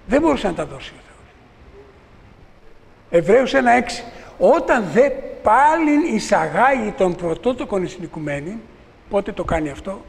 Δεν μπορούσε να τα δώσει ο Θεός. Εβραίους 1:6. Όταν δε πάλιν εισαγάγει τον πρωτότοκον εις την οικουμένη, πότε το κάνει αυτό?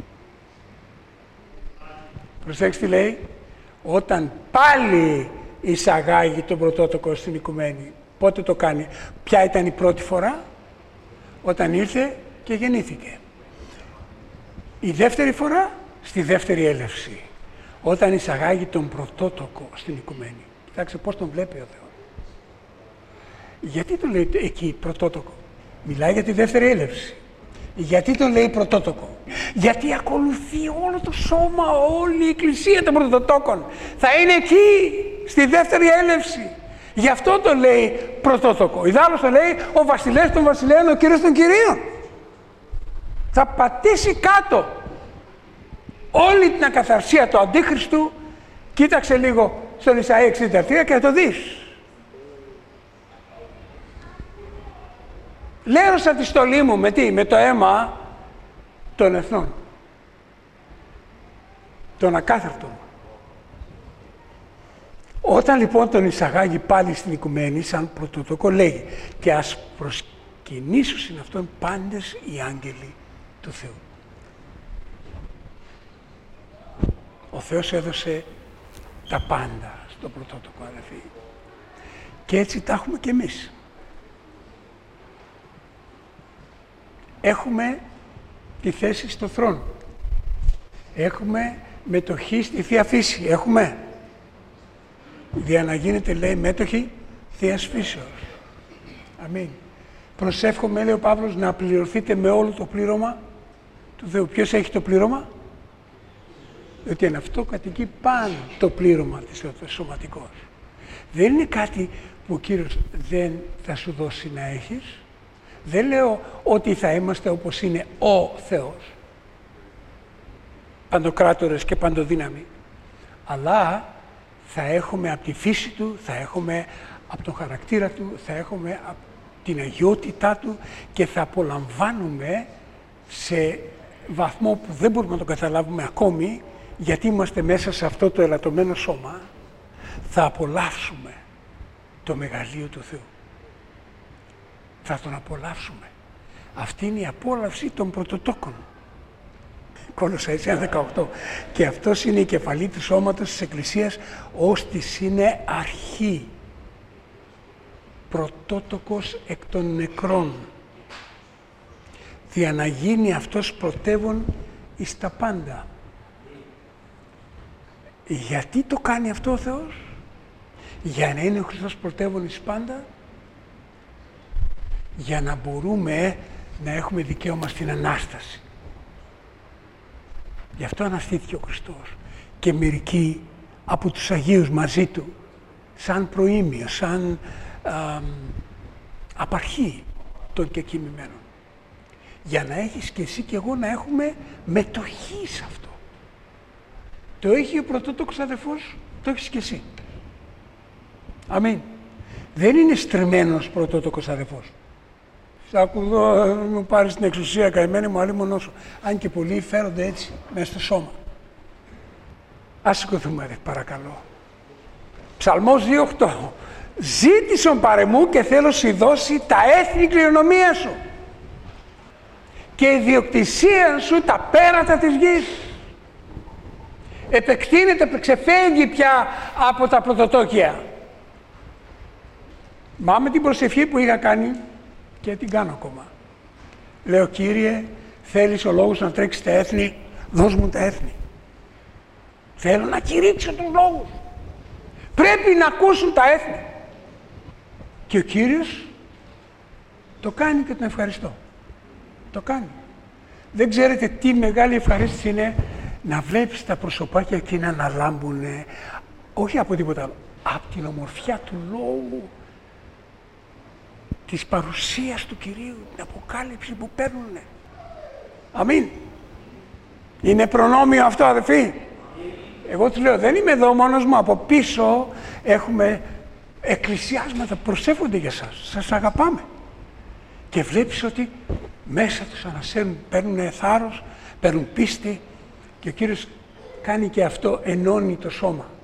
Προσέξτε τι λέει. Όταν πάλι εισαγάγει τον πρωτότοκο στην οικουμένη, πότε το κάνει? Ποια ήταν η πρώτη φορά? Όταν ήρθε και γεννήθηκε. Η δεύτερη φορά, στη δεύτερη έλευση. Όταν εισαγάγει τον πρωτότοκο στην οικουμένη. Κοιτάξτε πώς τον βλέπει ο Θεός. Γιατί το λέει εκεί πρωτότοκο? Μιλάει για τη δεύτερη έλευση. Γιατί το λέει πρωτότοκο? Γιατί ακολουθεί όλο το σώμα, όλη η εκκλησία των πρωτοτόκων. Θα είναι εκεί, στη δεύτερη έλευση. Γι' αυτό το λέει πρωτότοκο. Ιδάλλως το λέει ο βασιλέας των βασιλέων, ο κύριος των κυρίων. Θα πατήσει κάτω όλη την ακαθαρσία του Αντίχριστου. Κοίταξε λίγο στον Ισαΐα 63 και θα το δεις. Λέρωσα τη στολή μου με τι? Με το αίμα των εθνών. Των ακάθαρτων. Όταν λοιπόν τον εισαγάγει πάλι στην οικουμένη σαν πρωτότοκο, λέει και ας προσκυνήσουν σε αυτόν πάντες οι άγγελοι του Θεού. Ο Θεός έδωσε τα πάντα στο πρωτότοκο, αδελφοί. Και έτσι τα έχουμε και εμείς. Έχουμε τη θέση στο θρόνο. Έχουμε μετοχή στη Θεία Φύση. Έχουμε. Για να γίνετε, λέει, μέτοχοι Θείας Φύσεως. Αμήν. Προσεύχομαι, λέει ο Παύλος, να πληρωθείτε με όλο το πλήρωμα του Θεού. Ποιος έχει το πλήρωμα? Διότι εν αυτό κατοικεί πάνω το πλήρωμα της σωματικός. Δεν είναι κάτι που ο Κύριος δεν θα σου δώσει να έχεις. Δεν λέω ότι θα είμαστε όπως είναι ο Θεός. Παντοκράτορες και παντοδύναμοι. Αλλά θα έχουμε από τη φύση Του, θα έχουμε από τον χαρακτήρα Του, θα έχουμε από την αγιότητά Του και θα απολαμβάνουμε σε βαθμό που δεν μπορούμε να το καταλάβουμε ακόμη, γιατί είμαστε μέσα σε αυτό το ελαττωμένο σώμα, θα απολαύσουμε το μεγαλείο του Θεού. Θα τον απολαύσουμε. Αυτή είναι η απόλαυση των πρωτοτόκων. Κολοσσαείς 1:18. Και αυτός είναι η κεφαλή του σώματος της Εκκλησίας, ώστις είναι αρχή. Πρωτότοκος εκ των νεκρών. Δια να γίνει αυτός πρωτεύων εις τα πάντα. Γιατί το κάνει αυτό ο Θεός? Για να είναι ο Χριστός πρωτεύων εις πάντα. Για να μπορούμε να έχουμε δικαίωμα στην Ανάσταση. Γι' αυτό αναστήθηκε ο Χριστός. Και μερικοί από τους Αγίους μαζί Του, σαν προήμιο, σαν απαρχή των κεκοιμημένων. Για να έχεις και εσύ και εγώ να έχουμε μετοχή σε αυτό. Το έχει ο πρωτότοκος αδελφός, το έχεις και εσύ. Αμήν. Δεν είναι στριμμένος πρωτότοκος αδελφός. Σ' ακουδώ, μου πάρεις την εξουσία, καημένη μου, άλλη μονό σου. Αν και πολλοί φέρονται έτσι, μέσα στο σώμα. Ας σηκωθούμε, ρε, παρακαλώ. Ψαλμός 2:8. Ζήτησον παρεμού και θέλω σου δώσει τα έθνη κληρονομία σου και η ιδιοκτησία σου τα πέρατα της γης. Επεκτείνεται, ξεφεύγει πια από τα πρωτοτόκια. Μα με την προσευχή που είχα κάνει και την κάνω ακόμα. Λέω, Κύριε, θέλεις ο λόγος να τρέξει τα έθνη, δώσ' μου τα έθνη. Θέλω να κηρύξω τους λόγους. Πρέπει να ακούσουν τα έθνη. Και ο Κύριος το κάνει και τον ευχαριστώ. Το κάνει. Δεν ξέρετε τι μεγάλη ευχαρίστηση είναι να βλέπεις τα προσωπάκια εκείνα να λάμπουνε, όχι από τίποτα άλλο, από την ομορφιά του λόγου, της παρουσίας του Κυρίου, την αποκάλυψη που παίρνουνε. Αμήν. Είναι προνόμιο αυτό, αδελφοί. Εγώ τους λέω, δεν είμαι εδώ μόνος μου, από πίσω έχουμε εκκλησιάσματα που προσεύχονται για σας. Σας αγαπάμε. Και βλέπεις ότι μέσα τους ανασένουν, παίρνουν θάρρος, παίρνουν πίστη και ο Κύριος κάνει και αυτό, ενώνει το σώμα.